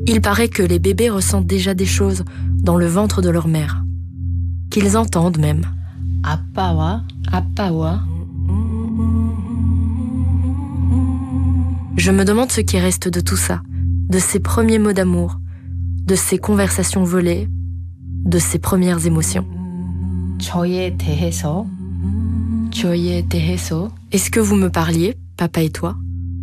Il paraît que les bébés ressentent déjà des choses dans le ventre de leur mère, qu'ils entendent même. 아빠와 Je me demande ce qui reste de tout ça, de ces premiers mots d'amour, de ces conversations volées, de ces premières émotions. 저에 대해서 Est-ce que vous me parliez, papa et toi?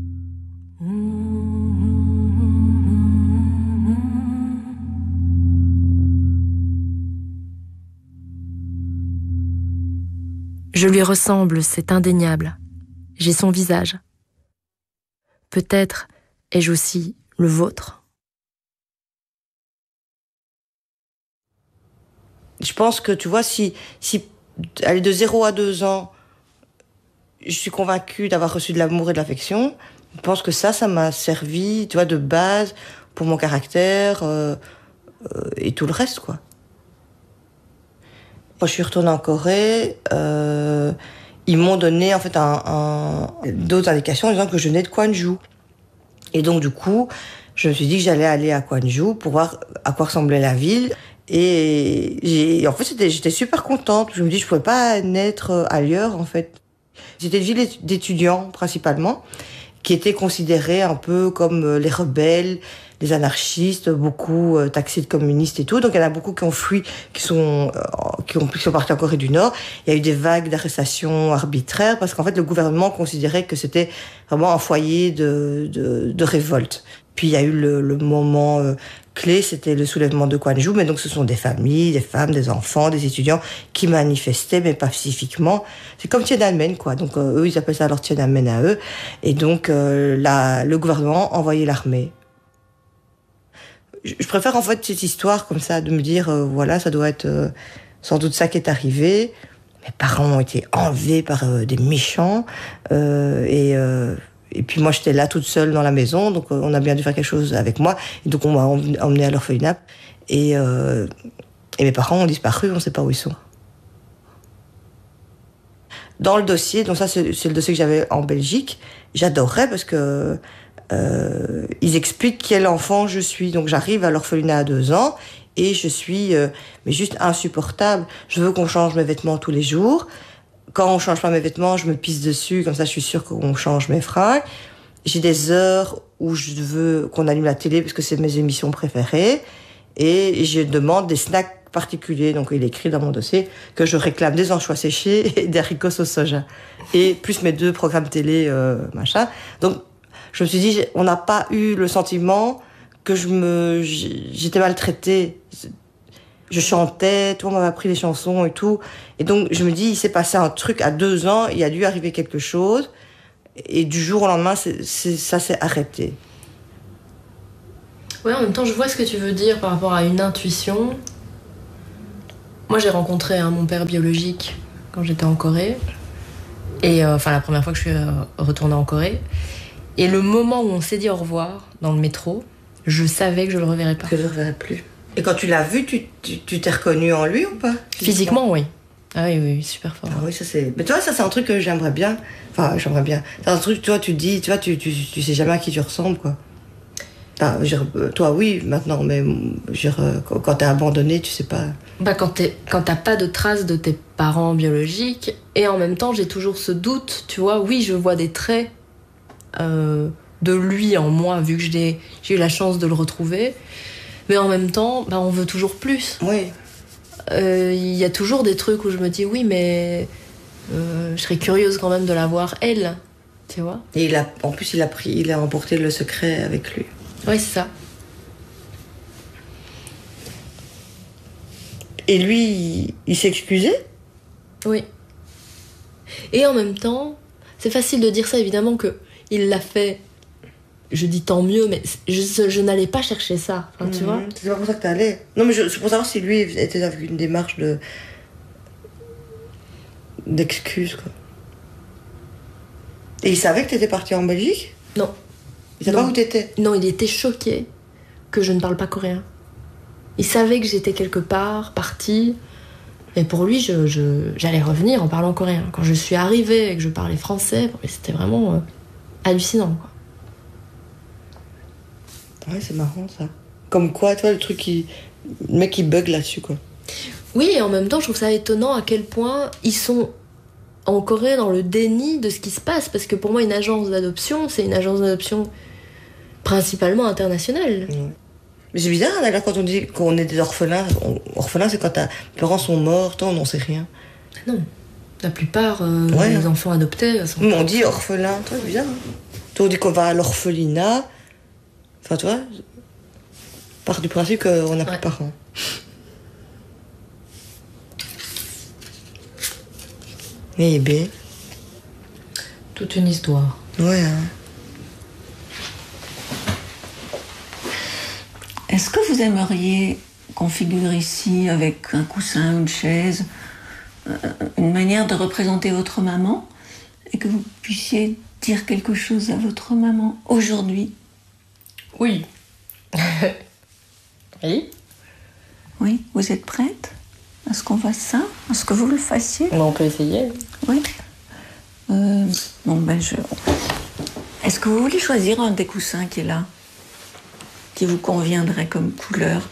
Je lui ressemble, c'est indéniable. J'ai son visage. Peut-être ai-je aussi le vôtre. Je pense que, tu vois, si aller de 0 à 2 ans, je suis convaincue d'avoir reçu de l'amour et de l'affection, je pense que ça m'a servi, tu vois, de base pour mon caractère et tout le reste, quoi. Quand je suis retournée en Corée, ils m'ont donné en fait d'autres indications en disant que je venais de Gwangju. Et donc du coup, je me suis dit que j'allais aller à Gwangju pour voir à quoi ressemblait la ville. Et en fait, j'étais super contente. Je me dis, je pouvais pas naître ailleurs, en fait. C'était une ville d'étudiants, principalement, qui étaient considérés un peu comme les rebelles, les anarchistes, beaucoup taxés de communistes et tout. Donc il y en a beaucoup qui ont fui, qui sont partis en Corée du Nord. Il y a eu des vagues d'arrestations arbitraires parce qu'en fait le gouvernement considérait que c'était vraiment un foyer de révolte. Puis il y a eu le moment clé, c'était le soulèvement de Gwangju, mais donc ce sont des familles, des femmes, des enfants, des étudiants qui manifestaient, mais pacifiquement. C'est comme Tiananmen, quoi. Donc eux, ils appellent ça leur Tiananmen à eux. Et donc le gouvernement envoyait l'armée. Je préfère en fait cette histoire comme ça, de me dire, voilà, ça doit être sans doute ça qui est arrivé. Mes parents ont été enlevés par des méchants. Et puis moi, j'étais là toute seule dans la maison, donc on a bien dû faire quelque chose avec moi. Et donc on m'a emmenée à l'orphelinat. Et mes parents ont disparu, on ne sait pas où ils sont. Dans le dossier, donc ça c'est le dossier que j'avais en Belgique, j'adorais parce que ils expliquent quel enfant je suis. Donc j'arrive à l'orphelinat à 2 ans et je suis mais juste insupportable. Je veux qu'on change mes vêtements tous les jours. Quand on change pas mes vêtements, je me pisse dessus, comme ça je suis sûre qu'on change mes fringues. J'ai des heures où je veux qu'on allume la télé parce que c'est mes émissions préférées. Et je demande des snacks particuliers. Donc il est écrit dans mon dossier que je réclame des anchois séchés et des haricots sauce soja. Et plus mes 2 programmes télé, machin. Donc je me suis dit, on n'a pas eu le sentiment que j'étais maltraitée. Je chantais, tout le monde m'avait appris les chansons et tout. Et donc, je me dis, il s'est passé un truc à 2 ans, il a dû arriver quelque chose. Et du jour au lendemain, ça s'est arrêté. Ouais, en même temps, je vois ce que tu veux dire par rapport à une intuition. Moi, j'ai rencontré mon père biologique quand j'étais en Corée. Et enfin, la première fois que je suis retournée en Corée. Et le moment où on s'est dit au revoir dans le métro, je savais que je le reverrais pas. Que je le reverrais plus. Et quand tu l'as vu, tu t'es reconnue en lui ou pas? Physiquement, oui. Ah oui, super fort. Ah oui, ça c'est. Mais toi, ça c'est un truc que j'aimerais bien. Enfin, j'aimerais bien. C'est un truc, toi, tu te dis, tu vois, tu sais jamais à qui tu ressembles, quoi. Enfin, toi, oui, maintenant, mais quand t'es abandonné, tu sais pas. Bah, quand t'as pas de traces de tes parents biologiques, et en même temps, j'ai toujours ce doute, tu vois. Oui, je vois des traits de lui en moi, vu que j'ai eu la chance de le retrouver. Mais en même temps, bah, on veut toujours plus. Oui. Il y a toujours des trucs où je me dis, oui, mais je serais curieuse quand même de la voir, elle. Tu vois. Et en plus, il a emporté le secret avec lui. Oui, c'est ça. Et lui, il s'est excusé? Oui. Et en même temps, c'est facile de dire ça, évidemment, qu'il l'a fait. Je dis tant mieux, mais je n'allais pas chercher ça, enfin, tu vois. C'est pas pour ça que t'allais. Non, mais c'est pour savoir si lui était avec une démarche d'excuse, quoi. Et il savait que t'étais partie en Belgique? Non. Il savait pas où t'étais? Non, il était choqué que je ne parle pas coréen. Il savait que j'étais quelque part, partie. Et pour lui, j'allais revenir en parlant coréen. Quand je suis arrivée et que je parlais français, c'était vraiment hallucinant, quoi. Ouais, c'est marrant, ça. Comme quoi, toi, le mec qui bug là-dessus, quoi. Oui, et en même temps, je trouve ça étonnant à quel point ils sont en Corée dans le déni de ce qui se passe. Parce que pour moi, une agence d'adoption, c'est une agence d'adoption principalement internationale. Mais c'est bizarre, d'ailleurs, quand on dit qu'on est des orphelins. Orphelins, c'est quand tes parents sont morts, toi, on n'en sait rien. Non. La plupart des enfants adoptés sont... On dit orphelin, toi, c'est bizarre. Hein. Toi, on dit qu'on va à l'orphelinat. Enfin, toi, part du principe qu'on n'a plus de parents. Eh bien. Toute une histoire. Ouais. Hein. Est-ce que vous aimeriez qu'on figure ici avec un coussin, une chaise, une manière de représenter votre maman et que vous puissiez dire quelque chose à votre maman aujourd'hui? Oui. Oui. Oui, vous êtes prête à ce qu'on fasse ça? À ce que vous le fassiez? On peut essayer. Oui. Bon, ben Est-ce que vous voulez choisir un des coussins qui est là? Qui vous conviendrait comme couleur,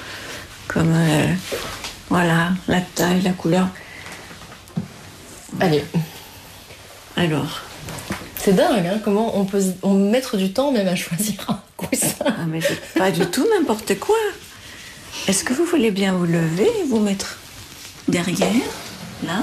voilà, la taille, la couleur. Allez. Alors. C'est dingue, hein, comment on peut mettre du temps même à choisir un coussin. Ah, mais c'est pas du tout n'importe quoi. Est-ce que vous voulez bien vous lever et vous mettre derrière, là?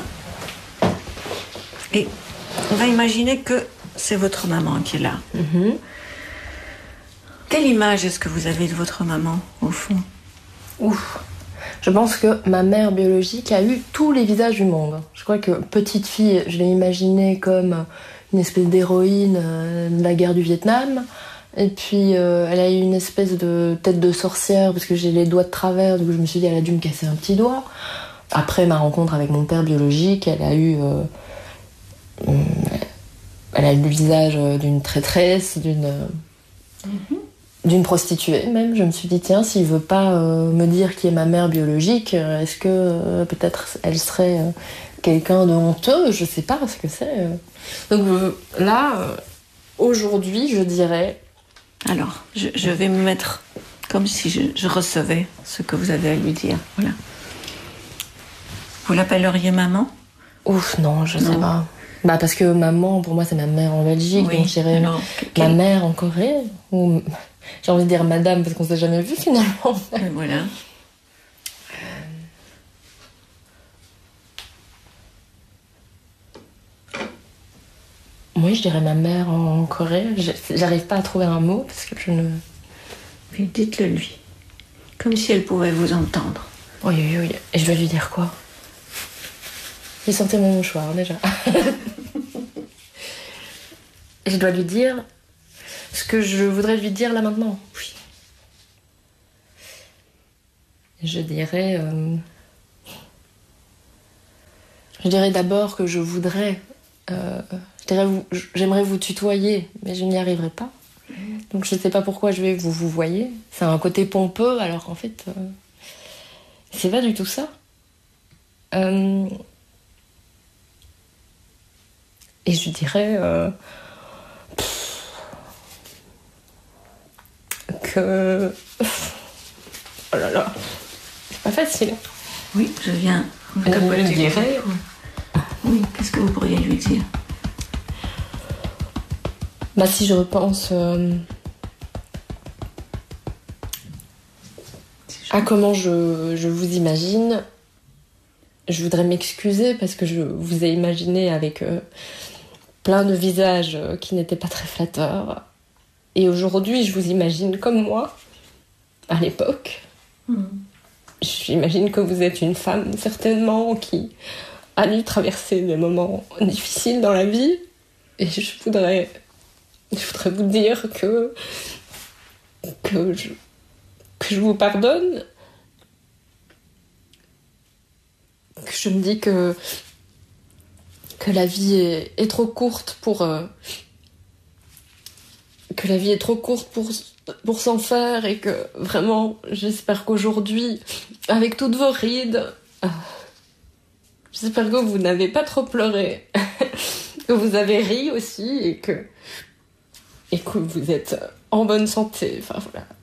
Et on va imaginer que c'est votre maman qui est là. Mm-hmm. Quelle image est-ce que vous avez de votre maman, au fond? Ouf. Je pense que ma mère biologique a eu tous les visages du monde. Je crois que petite fille, je l'ai imaginée comme une espèce d'héroïne de la guerre du Vietnam. Et puis elle a eu une espèce de tête de sorcière parce que j'ai les doigts de travers, donc je me suis dit elle a dû me casser un petit doigt. Après ma rencontre avec mon père biologique, elle a eu le visage d'une traîtresse, d'une prostituée même. Je me suis dit tiens, s'il veut pas me dire qui est ma mère biologique, est-ce que peut-être elle serait quelqu'un de honteux? Je sais pas ce que c'est. Donc là, aujourd'hui, je dirais... Alors, je vais me mettre comme si je recevais ce que vous avez à lui dire. Voilà. Vous l'appelleriez maman? Ouf, non, je sais pas. Bah parce que maman, pour moi, c'est ma mère en Belgique, oui, donc je dirais ma mère en Corée, ou j'ai envie de dire madame parce qu'on s'est jamais vu finalement. Voilà. Oui, je dirais ma mère en Corée. J'arrive pas à trouver un mot parce que je ne... Mais dites-le lui. Comme si elle pouvait vous entendre. Oui. Et je dois lui dire quoi? J'ai sorti mon mouchoir déjà. Je dois lui dire ce que je voudrais lui dire là maintenant. Oui. Je dirais d'abord que je voudrais... j'aimerais vous tutoyer, mais je n'y arriverai pas. Donc je ne sais pas pourquoi je vais vous voyez. C'est un côté pompeux, alors qu'en fait, c'est pas du tout ça. Et je dirais que... Oh là là, c'est pas facile. Oui, je viens. Je lui dirais... Oui, qu'est-ce que vous pourriez lui dire? Bah si je repense à comment je vous imagine, je voudrais m'excuser parce que je vous ai imaginé avec plein de visages qui n'étaient pas très flatteurs. Et aujourd'hui, je vous imagine comme moi, à l'époque. J'imagine que vous êtes une femme, certainement, qui a dû traverser des moments difficiles dans la vie. Et je voudrais vous dire que je vous pardonne. Que je me dis que la vie est trop courte pour... que la vie est trop courte pour s'en faire et que vraiment, j'espère qu'aujourd'hui, avec toutes vos rides, j'espère que vous n'avez pas trop pleuré, que vous avez ri aussi et que vous êtes en bonne santé. Enfin voilà.